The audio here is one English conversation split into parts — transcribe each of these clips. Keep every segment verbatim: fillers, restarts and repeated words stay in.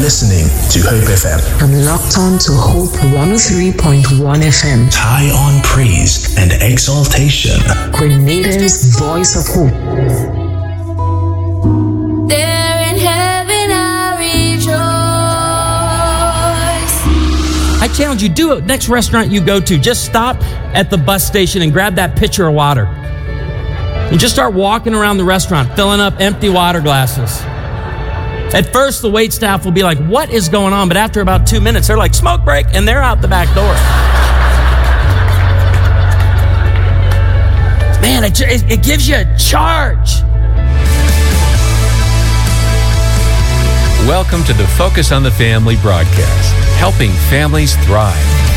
listening to Hope F M. I'm locked on to Hope one oh three point one F M. High on praise and exaltation. Grenada's voice of hope. There in heaven I rejoice. I challenge you, do it. Next restaurant you go to, just stop at the bus station and grab that pitcher of water. And just start walking around the restaurant, filling up empty water glasses. At first, the wait staff will be like, what is going on? But after about two minutes, they're like, smoke break, and they're out the back door. Man, it, it gives you a charge. Welcome to the Focus on the Family broadcast, helping families thrive.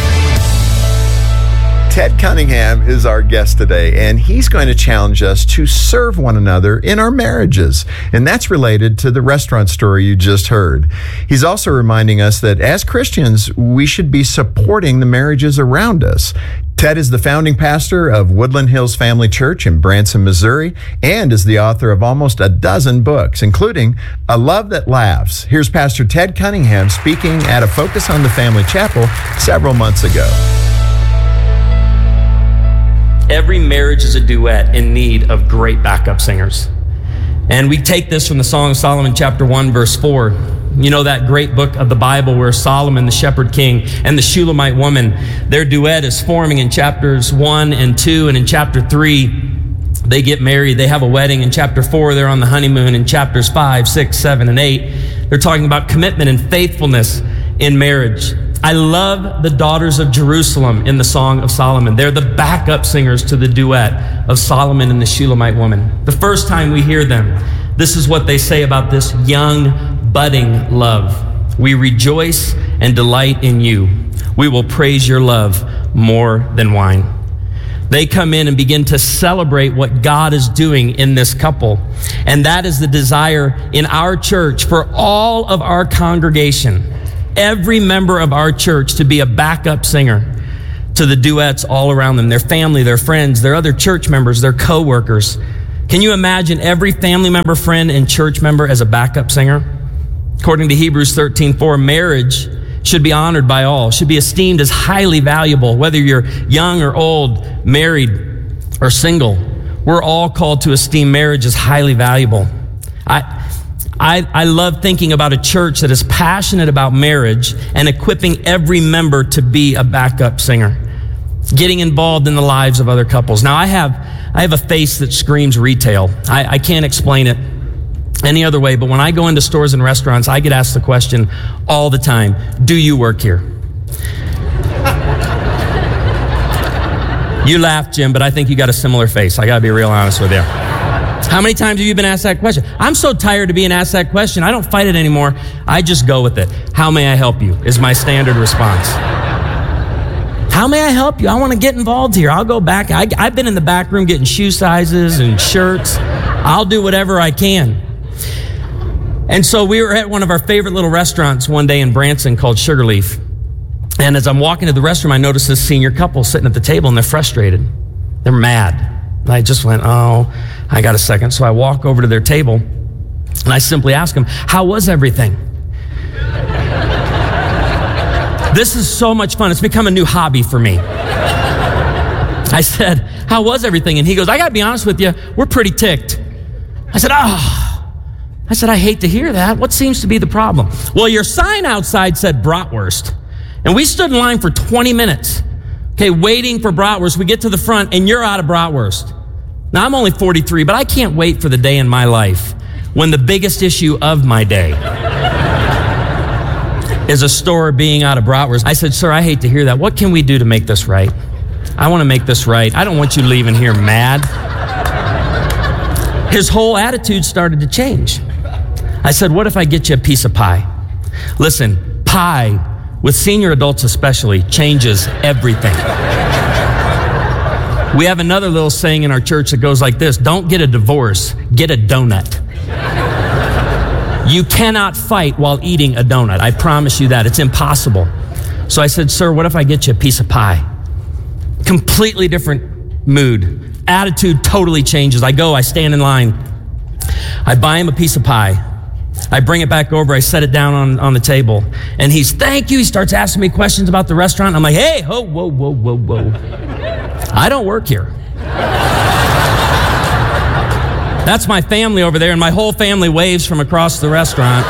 Ted Cunningham is our guest today, and he's going to challenge us to serve one another in our marriages. And that's related to the restaurant story you just heard. He's also reminding us that as Christians, we should be supporting the marriages around us. Ted is the founding pastor of Woodland Hills Family Church in Branson, Missouri, and is the author of almost a dozen books, including A Love That Laughs. Here's Pastor Ted Cunningham speaking at a Focus on the Family Chapel several months ago. Every marriage is a duet in need of great backup singers. And we take this from the Song of Solomon, chapter one, verse four. You know, that great book of the Bible where Solomon, the shepherd king, and the Shulamite woman, their duet is forming in chapters one and two. And in chapter three, they get married. They have a wedding. In chapter four, they're on the honeymoon. In chapters five, six, seven, and eight, they're talking about commitment and faithfulness in marriage. I love the daughters of Jerusalem in the Song of Solomon. They're the backup singers to the duet of Solomon and the Shulamite woman. The first time we hear them, this is what they say about this young, budding love. We rejoice and delight in you. We will praise your love more than wine. They come in and begin to celebrate what God is doing in this couple. And that is the desire in our church for all of our congregation, every member of our church, to be a backup singer to the duets all around them, their family, their friends, their other church members, their co-workers. Can you imagine every family member, friend, and church member as a backup singer? According to Hebrews thirteen four, marriage should be honored by all, should be esteemed as highly valuable, whether you're young or old, married or single. We're all called to esteem marriage as highly valuable. I I, I love thinking about a church that is passionate about marriage and equipping every member to be a backup singer, getting involved in the lives of other couples. Now, I have I have a face that screams retail. I, I can't explain it any other way, but when I go into stores and restaurants, I get asked the question all the time, do you work here? You laugh, Jim, but I think you got a similar face. I got to be real honest with you. How many times have you been asked that question? I'm so tired of being asked that question. I don't fight it anymore. I just go with it. How may I help you is my standard response. How may I help you? I want to get involved here. I'll go back. I, I've been in the back room getting shoe sizes and shirts. I'll do whatever I can. And so we were at one of our favorite little restaurants one day in Branson called Sugar Leaf. And as I'm walking to the restroom, I noticed this senior couple sitting at the table, and they're frustrated. They're mad. And I just went, oh, I got a second. So I walk over to their table, and I simply ask them, how was everything? This is so much fun. It's become a new hobby for me. I said, how was everything? And he goes, I got to be honest with you, we're pretty ticked. I said, oh. I said, I hate to hear that. What seems to be the problem? Well, your sign outside said bratwurst. And we stood in line for twenty minutes, okay, waiting for bratwurst. We get to the front, and you're out of bratwurst. Now, I'm only forty-three, but I can't wait for the day in my life when the biggest issue of my day is a store being out of bratwurst. I said, sir, I hate to hear that. What can we do to make this right? I want to make this right. I don't want you leaving here mad. His whole attitude started to change. I said, what if I get you a piece of pie? Listen, pie, with senior adults especially, changes everything. We have another little saying in our church that goes like this: don't get a divorce, get a donut. You cannot fight while eating a donut. I promise you that. It's impossible. So I said, sir, what if I get you a piece of pie? Completely different mood. Attitude totally changes. I go, I stand in line. I buy him a piece of pie. I bring it back over. I set it down on, on the table. And he's, thank you. He starts asking me questions about the restaurant. I'm like, hey, ho, whoa, whoa, whoa, whoa. I don't work here. That's my family over there, and my whole family waves from across the restaurant.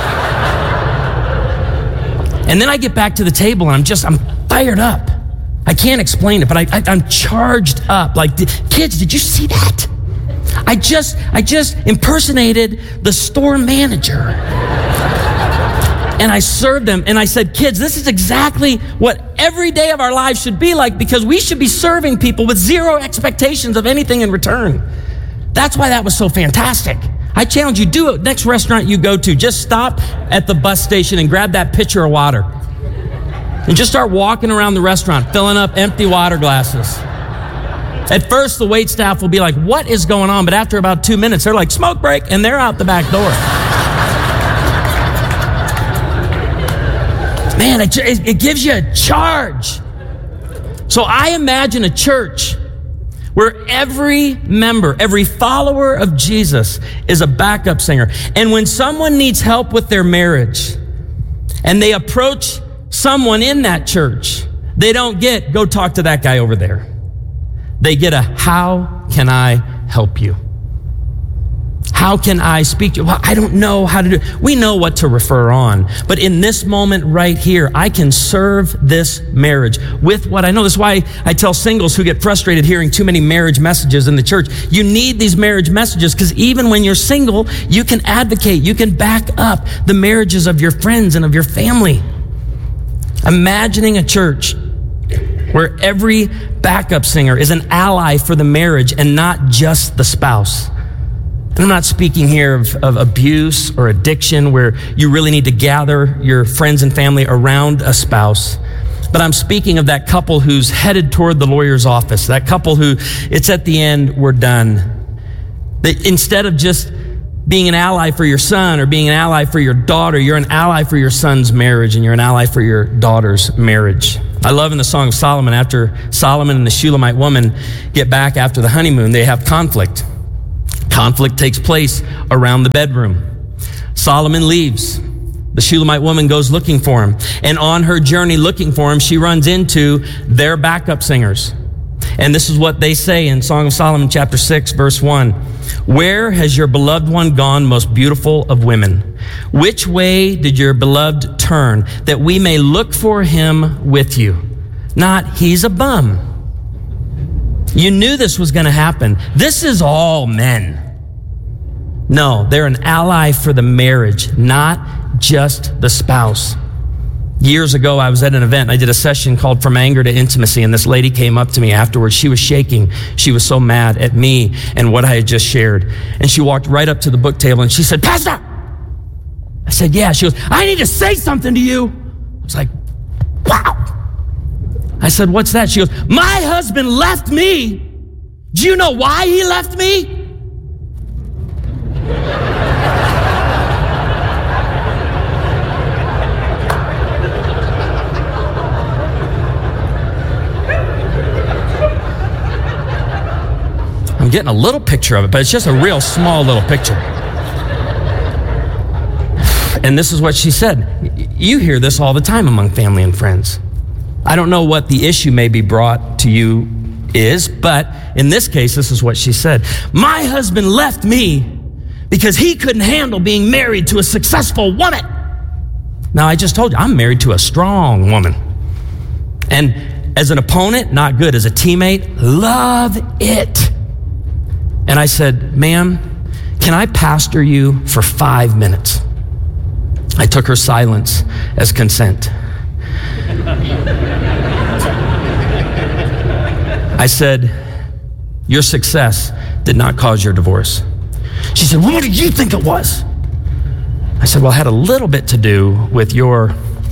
And then I get back to the table, and I'm just, I'm fired up. I can't explain it, but I, I, I'm charged up. Like, kids, did you see that? I just, I just impersonated the store manager. And I served them, and I said, kids, this is exactly what every day of our lives should be like, because we should be serving people with zero expectations of anything in return. That's why that was so fantastic. I challenge you, do it. Next restaurant you go to, just stop at the bus station and grab that pitcher of water. And just start walking around the restaurant, filling up empty water glasses. At first, the wait staff will be like, what is going on? But after about two minutes, they're like, smoke break, and they're out the back door. Man, it, it gives you a charge. So I imagine a church where every member, every follower of Jesus is a backup singer. And when someone needs help with their marriage and they approach someone in that church, they don't get, go talk to that guy over there. They get a, how can I help you? How can I speak to you? Well, I don't know how to do it. We know what to refer on. But in this moment right here, I can serve this marriage with what I know. That's why I tell singles who get frustrated hearing too many marriage messages in the church, you need these marriage messages, because even when you're single, you can advocate, you can back up the marriages of your friends and of your family. Imagining a church where every backup singer is an ally for the marriage and not just the spouse. And I'm not speaking here of, of abuse or addiction where you really need to gather your friends and family around a spouse. But I'm speaking of that couple who's headed toward the lawyer's office, that couple who it's at the end, we're done. That instead of just being an ally for your son or being an ally for your daughter, you're an ally for your son's marriage and you're an ally for your daughter's marriage. I love in the Song of Solomon, after Solomon and the Shulamite woman get back after the honeymoon, they have conflict. Conflict takes place around the bedroom. Solomon leaves. The Shulamite woman goes looking for him. And on her journey looking for him, she runs into their backup singers. And this is what they say in Song of Solomon chapter six, verse one. Where has your beloved one gone, most beautiful of women? Which way did your beloved turn, that we may look for him with you? Not, he's a bum. You knew this was going to happen. This is all men. No, they're an ally for the marriage, not just the spouse. Years ago, I was at an event. I did a session called From Anger to Intimacy, and this lady came up to me afterwards. She was shaking. She was so mad at me and what I had just shared. And she walked right up to the book table and she said, Pastor! I said, yeah. She goes, I need to say something to you. I was like, wow. I said, what's that? She goes, my husband left me. Do you know why he left me? I'm getting a little picture of it, but it's just a real small little picture. And this is what she said. You hear this all the time among family and friends. I don't know what the issue may be brought to you is, but in this case, this is what she said. My husband left me because he couldn't handle being married to a successful woman. Now, I just told you, I'm married to a strong woman. And as an opponent, not good. As a teammate, love it. And I said, ma'am, can I pastor you for five minutes? I took her silence as consent. I said, your success did not cause your divorce. She said, well, what did you think it was? I said, well, it had a little bit to do with your...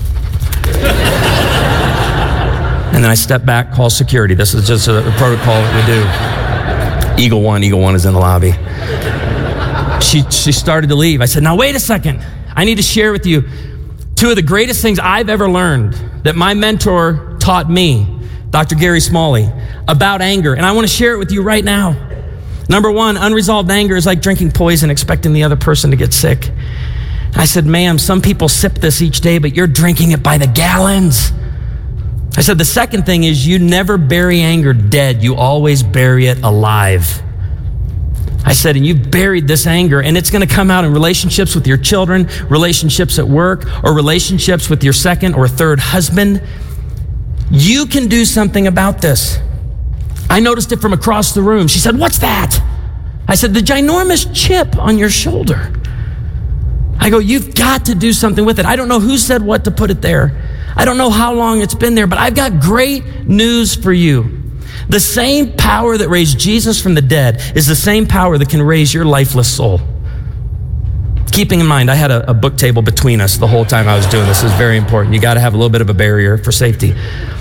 And then I stepped back, call security. This is just a, a protocol that we do. Eagle One, Eagle One is in the lobby. She, she started to leave. I said, now wait a second. I need to share with you two of the greatest things I've ever learned that my mentor taught me, Doctor Gary Smalley, about anger. And I want to share it with you right now. Number one, unresolved anger is like drinking poison, expecting the other person to get sick. I said, ma'am, some people sip this each day, but you're drinking it by the gallons. I said, the second thing is you never bury anger dead. You always bury it alive. I said, and you've buried this anger, and it's going to come out in relationships with your children, relationships at work, or relationships with your second or third husband. You can do something about this. I noticed it from across the room. She said, what's that? I said, the ginormous chip on your shoulder. I go, you've got to do something with it. I don't know who said what to put it there. I don't know how long it's been there, but I've got great news for you. The same power that raised Jesus from the dead is the same power that can raise your lifeless soul. Keeping in mind, I had a, a book table between us the whole time I was doing this. This is very important. You got to have a little bit of a barrier for safety.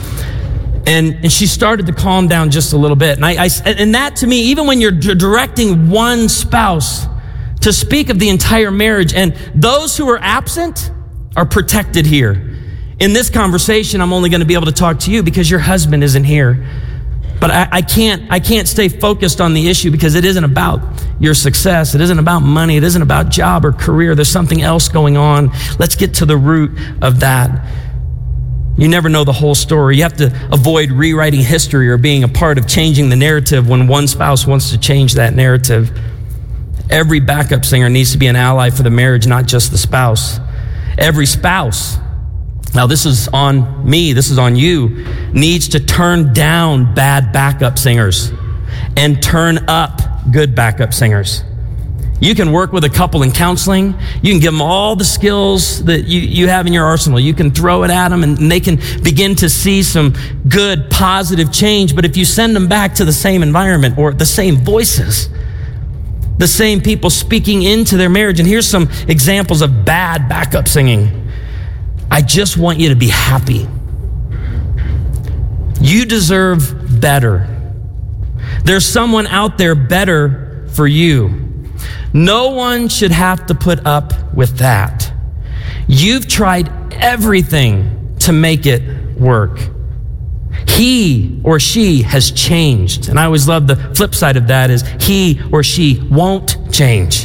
And, and she started to calm down just a little bit. And, I, I, and that to me, even when you're d- directing one spouse to speak of the entire marriage, and those who are absent are protected here. In this conversation, I'm only going to be able to talk to you because your husband isn't here. But I, I can't I can't stay focused on the issue because it isn't about your success. It isn't about money. It isn't about job or career. There's something else going on. Let's get to the root of that. You never know the whole story. You have to avoid rewriting history or being a part of changing the narrative when one spouse wants to change that narrative. Every backup singer needs to be an ally for the marriage, not just the spouse. Every spouse, now this is on me, this is on you, needs to turn down bad backup singers and turn up good backup singers. You can work with a couple in counseling. You can give them all the skills that you, you have in your arsenal. You can throw it at them and they can begin to see some good, positive change. But if you send them back to the same environment or the same voices, the same people speaking into their marriage. And here's some examples of bad backup singing. I just want you to be happy. You deserve better. There's someone out there better for you. No one should have to put up with that. You've tried everything to make it work. He or she has changed. And I always love the flip side of that is he or she won't change.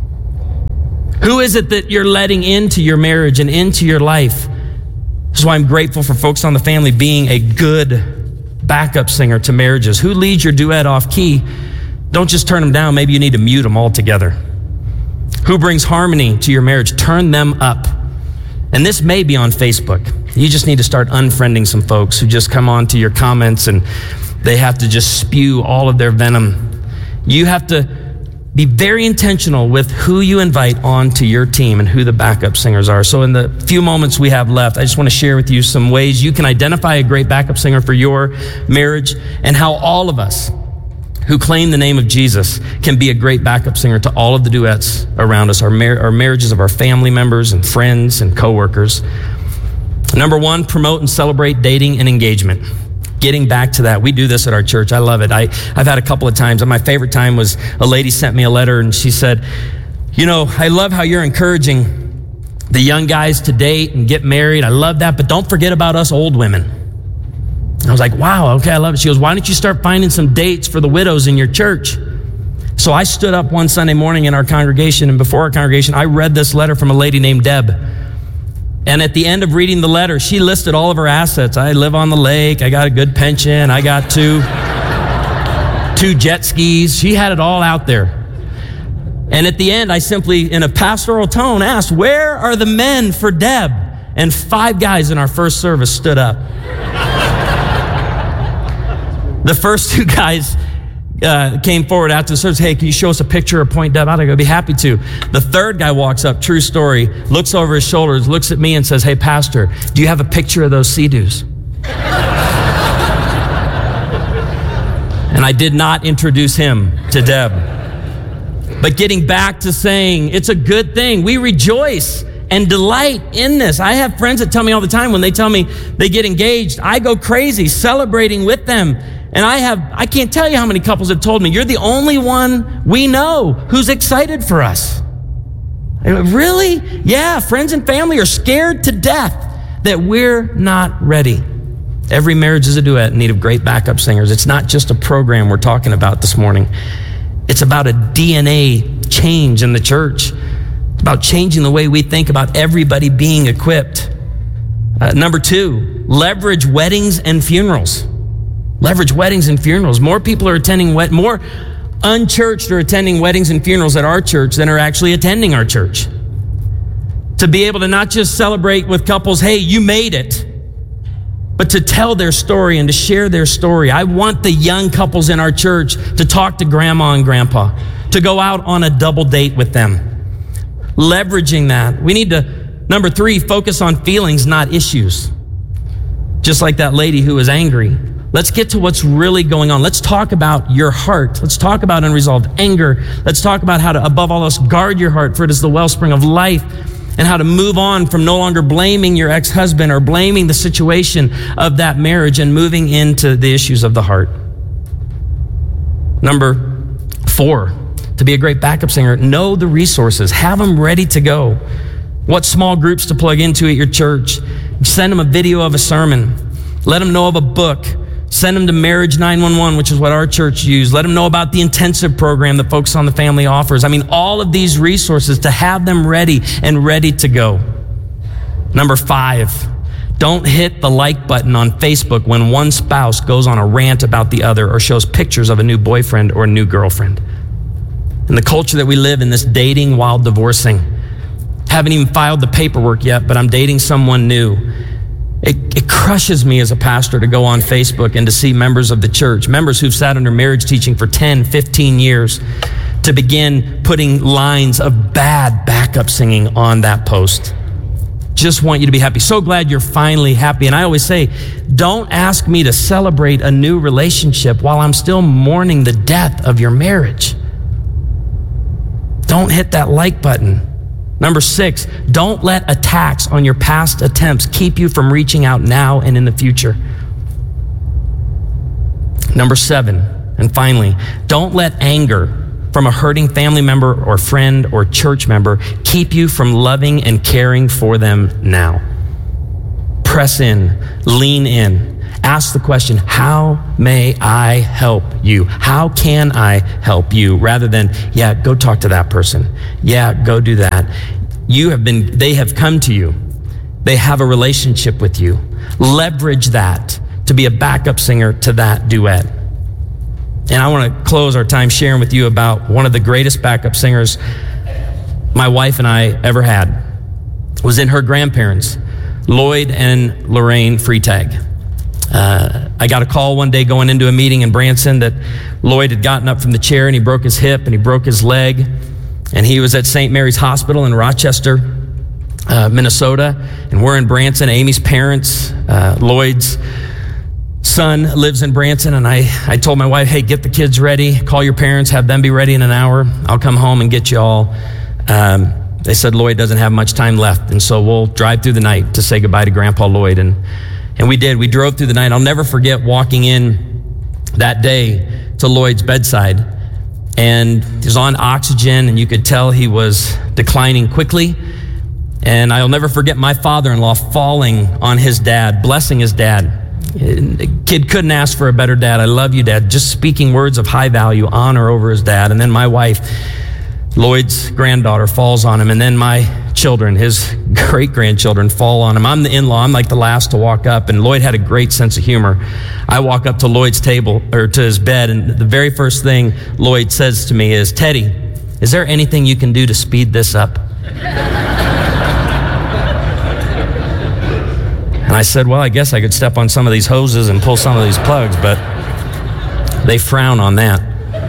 Who is it that you're letting into your marriage and into your life? This is why I'm grateful for Folks on the Family being a good backup singer to marriages. Who leads your duet off key? Don't just turn them down. Maybe you need to mute them altogether. Who brings harmony to your marriage? Turn them up. And this may be on Facebook. You just need to start unfriending some folks who just come on to your comments and they have to just spew all of their venom. You have to be very intentional with who you invite onto your team and who the backup singers are. So in the few moments we have left, I just want to share with you some ways you can identify a great backup singer for your marriage and how all of us who claim the name of Jesus can be a great backup singer to all of the duets around us, our, mar- our marriages of our family members and friends and coworkers. Number one, promote and celebrate dating and engagement. Getting back to that, we do this at our church. I love it. I, I've had a couple of times, and my favorite time was a lady sent me a letter and she said, you know, I love how you're encouraging the young guys to date and get married. I love that, but don't forget about us old women. I was like, wow, okay, I love it. She goes, why don't you start finding some dates for the widows in your church? So I stood up one Sunday morning in our congregation, and before our congregation, I read this letter from a lady named Deb. And at the end of reading the letter, she listed all of her assets. I live on the lake. I got a good pension. I got two, two jet skis. She had it all out there. And at the end, I simply, in a pastoral tone, asked, where are the men for Deb? And five guys in our first service stood up. The first two guys uh, came forward after the service. Hey, can you show us a picture or point Deb out? I go, be happy to. The third guy walks up, true story, looks over his shoulders, looks at me and says, hey, pastor, do you have a picture of those Sea-Doos? And I did not introduce him to Deb. But getting back to saying it's a good thing. We rejoice and delight in this. I have friends that tell me all the time when they tell me they get engaged, I go crazy celebrating with them. And I have, I can't tell you how many couples have told me, you're the only one we know who's excited for us. Really? Yeah, friends and family are scared to death that we're not ready. Every marriage is a duet in need of great backup singers. It's not just a program we're talking about this morning. It's about a D N A change in the church It's about changing the way we think about everybody being equipped. Uh, number two, leverage weddings and funerals. Leverage weddings and funerals. More people are attending, wed- more unchurched are attending weddings and funerals at our church than are actually attending our church. To be able to not just celebrate with couples, hey, you made it, but to tell their story and to share their story. I want the young couples in our church to talk to grandma and grandpa, to go out on a double date with them. Leveraging that. We need to, number three, focus on feelings, not issues. Just like that lady who was angry. Let's get to what's really going on. Let's talk about your heart. Let's talk about unresolved anger. Let's talk about how to, above all else, guard your heart, for it is the wellspring of life, and how to move on from no longer blaming your ex-husband or blaming the situation of that marriage and moving into the issues of the heart. Number four, to be a great backup singer, know the resources. Have them ready to go. What small groups to plug into at your church. Send them a video of a sermon. Let them know of a book. Send them to Marriage nine one one, which is what our church used. Let them know about the intensive program that Focus on the Family offers. I mean, all of these resources to have them ready and ready to go. Number five, don't hit the like button on Facebook when one spouse goes on a rant about the other or shows pictures of a new boyfriend or a new girlfriend. In the culture that we live in, this dating while divorcing. Haven't even filed the paperwork yet, but I'm dating someone new. It, it crushes me as a pastor to go on Facebook and to see members of the church, members who've sat under marriage teaching for ten, fifteen years, to begin putting lines of bad backup singing on that post. Just want you to be happy. So glad you're finally happy. And I always say, don't ask me to celebrate a new relationship while I'm still mourning the death of your marriage. Don't hit that like button. Number six, don't let attacks on your past attempts keep you from reaching out now and in the future. Number seven, and finally, don't let anger from a hurting family member or friend or church member keep you from loving and caring for them now. Press in, lean in, ask the question, how may I help you? How can I help you? Rather than, yeah, go talk to that person. Yeah, go do that. You have been, they have come to you. They have a relationship with you. Leverage that to be a backup singer to that duet. And I want to close our time sharing with you about one of the greatest backup singers my wife and I ever had. It was in her grandparents, Lloyd and Lorraine Freitag. Uh, I got a call one day going into a meeting in Branson that Lloyd had gotten up from the chair and he broke his hip and he broke his leg. And he was at Saint Mary's Hospital in Rochester, uh, Minnesota. And we're in Branson. Amy's parents, uh, Lloyd's son lives in Branson. And I, I told my wife, hey, get the kids ready. Call your parents, have them be ready in an hour. I'll come home and get you all. Um, they said Lloyd doesn't have much time left. And so we'll drive through the night to say goodbye to Grandpa Lloyd. And, and we did. We drove through the night. I'll never forget walking in that day to Lloyd's bedside. And he was on oxygen, and you could tell he was declining quickly. And I'll never forget my father-in-law falling on his dad, blessing his dad. The kid couldn't ask for a better dad. I love you, Dad. Just speaking words of high value, honor over his dad. And then my wife, Lloyd's granddaughter, falls on him. And then my children, his great-grandchildren, fall on him. I'm the in-law. I'm like the last to walk up. And Lloyd had a great sense of humor. I walk up to Lloyd's table, or to his bed, and the very first thing Lloyd says to me is, Teddy, is there anything you can do to speed this up? And I said, well, I guess I could step on some of these hoses and pull some of these plugs, but they frown on that.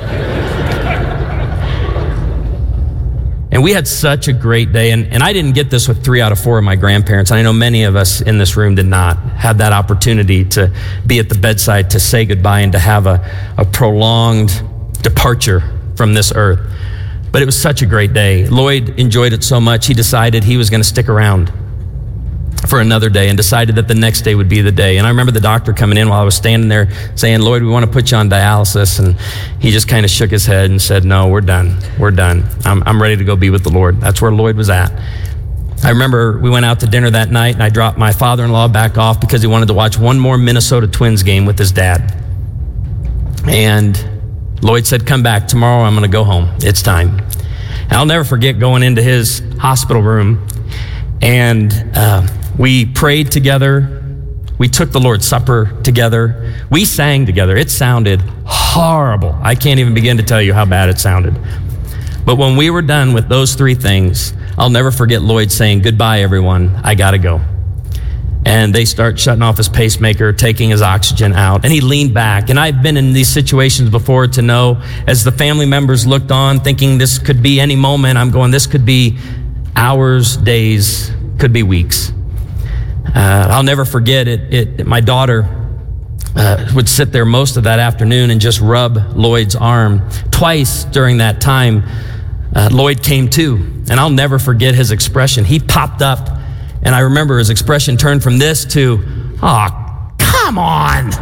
And we had such a great day. And, and I didn't get this with three out of four of my grandparents. And I know many of us in this room did not have that opportunity to be at the bedside, to say goodbye, and to have a, a prolonged departure from this earth. But it was such a great day. Lloyd enjoyed it so much, he decided he was going to stick around for another day, and decided that the next day would be the day. And I remember the doctor coming in while I was standing there saying, Lloyd, we want to put you on dialysis. And he just kind of shook his head and said, no, we're done. We're done. I'm, I'm ready to go be with the Lord. That's where Lloyd was at. I remember we went out to dinner that night, and I dropped my father-in-law back off because he wanted to watch one more Minnesota Twins game with his dad. And Lloyd said, come back tomorrow. I'm going to go home. It's time. And I'll never forget going into his hospital room, and uh, we prayed together. We took the Lord's Supper together. We sang together. It sounded horrible. I can't even begin to tell you how bad it sounded. But when we were done with those three things, I'll never forget Lloyd saying, "Goodbye, everyone. I got to go." And they start shutting off his pacemaker, taking his oxygen out. And he leaned back. And I've been in these situations before to know, as the family members looked on, thinking this could be any moment, I'm going, this could be hours, days, could be weeks. Uh, I'll never forget it. it my daughter uh, would sit there most of that afternoon and just rub Lloyd's arm. Twice during that time, uh, Lloyd came to, and I'll never forget his expression. He popped up, and I remember his expression turned from this to, "Oh, come on."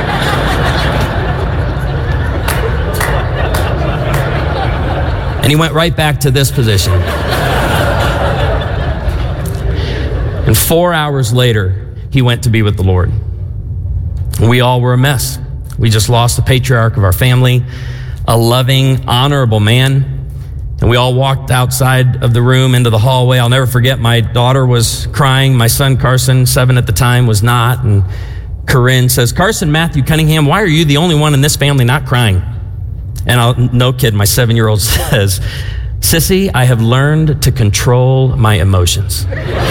And he went right back to this position. And four hours later, he went to be with the Lord. We all were a mess. We just lost the patriarch of our family, a loving, honorable man. And we all walked outside of the room into the hallway. I'll never forget, my daughter was crying. My son, Carson, seven at the time, was not. And Corinne says, "Carson Matthew Cunningham, why are you the only one in this family not crying?" And I'll, no kid, my seven-year-old says, "Sissy, I have learned to control my emotions."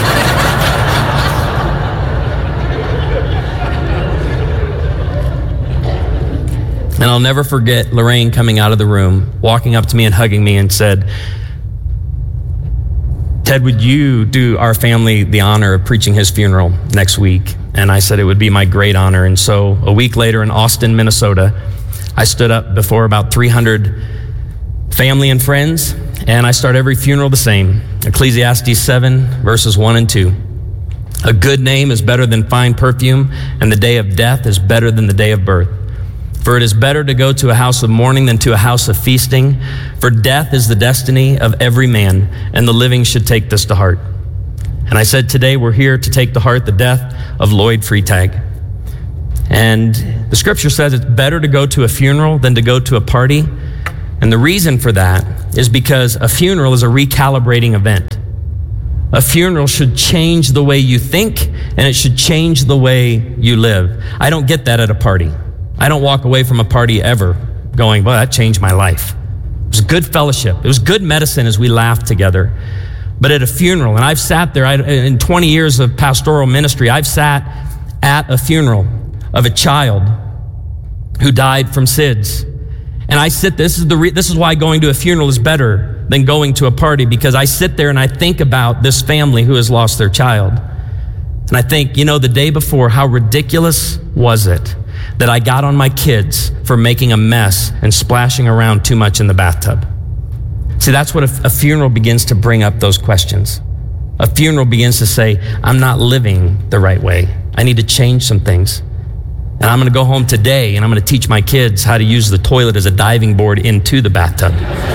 And I'll never forget Lorraine coming out of the room, walking up to me and hugging me and said, "Ted, would you do our family the honor of preaching his funeral next week?" And I said it would be my great honor. And so a week later in Austin, Minnesota, I stood up before about three hundred family and friends, and I start every funeral the same. Ecclesiastes seven, verses one and two. "A good name is better than fine perfume, and the day of death is better than the day of birth. For it is better to go to a house of mourning than to a house of feasting. For death is the destiny of every man, and the living should take this to heart." And I said, today we're here to take to heart the death of Lloyd Freitag. And the scripture says it's better to go to a funeral than to go to a party. And the reason for that is because a funeral is a recalibrating event. A funeral should change the way you think, and it should change the way you live. I don't get that at a party. I don't walk away from a party ever going, "Well, that changed my life." It was good fellowship. It was good medicine as we laughed together. But at a funeral, and I've sat there, I, in twenty years of pastoral ministry, I've sat at a funeral of a child who died from S I D S. And I sit, this is the re, this is why going to a funeral is better than going to a party, because I sit there and I think about this family who has lost their child. And I think, you know, the day before, how ridiculous was it that I got on my kids for making a mess and splashing around too much in the bathtub? See, that's what a, a funeral begins to bring up, those questions. A funeral begins to say, I'm not living the right way. I need to change some things. And I'm going to go home today and I'm going to teach my kids how to use the toilet as a diving board into the bathtub.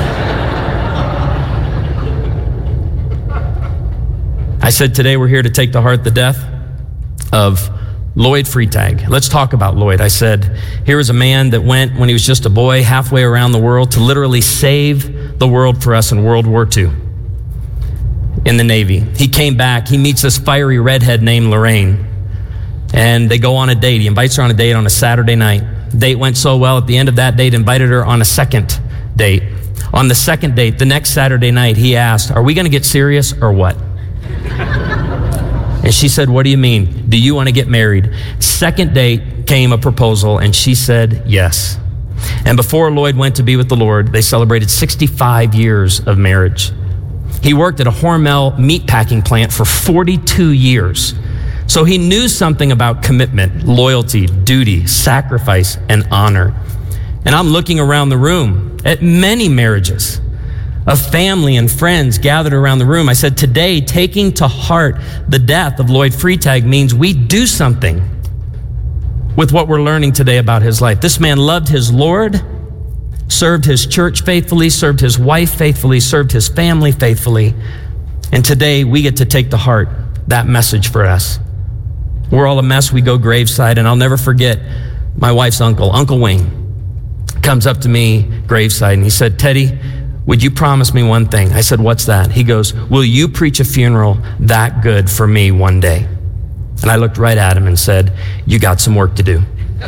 I said today we're here to take to heart the death of Lloyd Freitag. Let's talk about Lloyd. I said, here is a man that went when he was just a boy halfway around the world to literally save the world for us in World War Two in the Navy. He came back. He meets this fiery redhead named Lorraine, and they go on a date. He invites her on a date on a Saturday night. The date went so well, at the end of that date, invited her on a second date. On the second date, the next Saturday night, he asked, are we going to get serious or what? And she said, what do you mean? Do you want to get married? Second date came a proposal, and she said yes. And before Lloyd went to be with the Lord, they celebrated sixty-five years of marriage. He worked at a Hormel meatpacking plant for forty-two years. So he knew something about commitment, loyalty, duty, sacrifice, and honor. And I'm looking around the room at many marriages of family and friends gathered around the room. I said, today, taking to heart the death of Lloyd Freitag means we do something with what we're learning today about his life. This man loved his Lord, served his church faithfully, served his wife faithfully, served his family faithfully. And today, we get to take to heart that message for us. We're all a mess. We go graveside, and I'll never forget my wife's uncle, Uncle Wayne, comes up to me graveside, and he said, Teddy, would you promise me one thing? I said, what's that? He goes, will you preach a funeral that good for me one day? And I looked right at him and said, you got some work to do.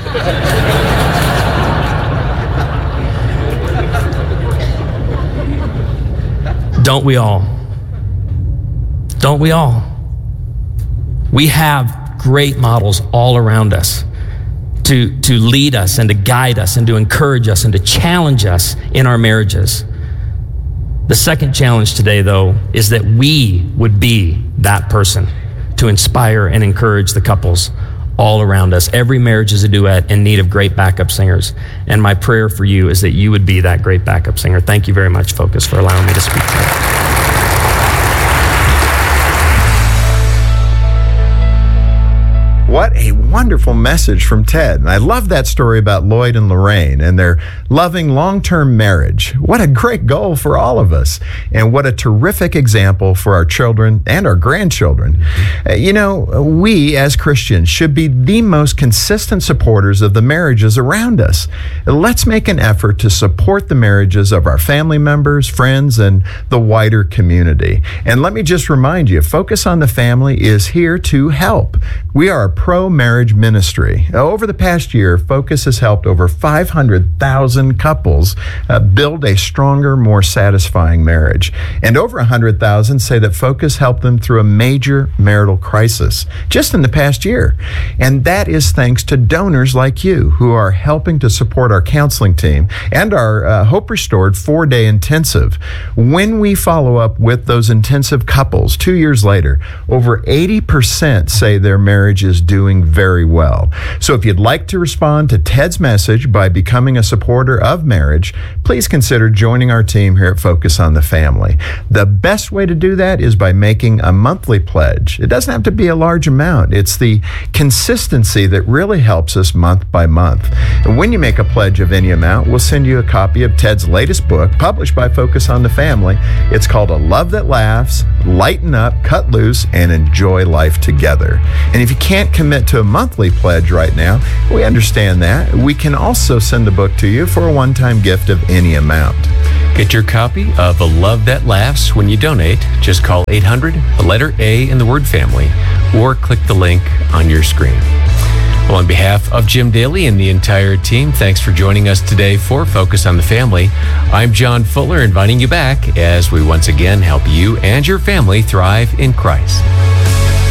Don't we all? Don't we all? We have great models all around us to, to lead us and to guide us and to encourage us and to challenge us in our marriages. The second challenge today, though, is that we would be that person to inspire and encourage the couples all around us. Every marriage is a duet in need of great backup singers. And my prayer for you is that you would be that great backup singer. Thank you very much, Focus, for allowing me to speak today. What a wonderful message from Ted. And I love that story about Lloyd and Lorraine and their loving long-term marriage. What a great goal for all of us. And what a terrific example for our children and our grandchildren. Uh, you know, we as Christians should be the most consistent supporters of the marriages around us. Let's make an effort to support the marriages of our family members, friends, and the wider community. And let me just remind you, Focus on the Family is here to help. We are a pro-marriage ministry. Over the past year, Focus has helped over five hundred thousand couples uh, build a stronger, more satisfying marriage. And over one hundred thousand say that Focus helped them through a major marital crisis just in the past year. And that is thanks to donors like you who are helping to support our counseling team and our uh, Hope Restored four-day intensive. When we follow up with those intensive couples two years later, over eighty percent say their marriage is doing very well. So if you'd like to respond to Ted's message by becoming a supporter of marriage, please consider joining our team here at Focus on the Family. The best way to do that is by making a monthly pledge. It doesn't have to be a large amount. It's the consistency that really helps us month by month. And when you make a pledge of any amount, we'll send you a copy of Ted's latest book, published by Focus on the Family. It's called A Love That Laughs, Lighten Up, Cut Loose, and Enjoy Life Together. And if you can't commit to a monthly pledge right now, we understand that. We can also send the book to you for a one-time gift of any amount. Get your copy of A Love That Laughs when you donate. Just call eight hundred, the letter A in the word family, or click the link on your screen. Well, on behalf of Jim Daly and the entire team, thanks for joining us today for Focus on the Family. I'm John Fuller, inviting you back as we once again help you and your family thrive in Christ.